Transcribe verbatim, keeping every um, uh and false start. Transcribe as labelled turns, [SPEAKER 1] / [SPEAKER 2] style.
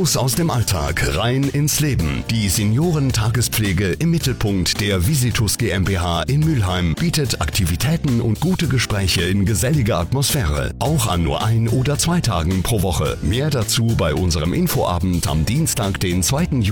[SPEAKER 1] Raus aus dem Alltag, rein ins Leben. Die Seniorentagespflege im Mittelpunkt der Visitus GmbH in Mülheim bietet Aktivitäten und gute Gespräche in geselliger Atmosphäre. Auch an nur ein oder zwei Tagen pro Woche. Mehr dazu bei unserem Infoabend am Dienstag, den zweiten Juli.